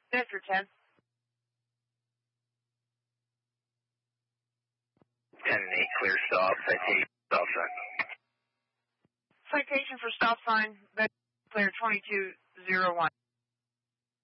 After 10. 10-8, clear stop, citation, stop sign. Citation for stop sign, clear 2201.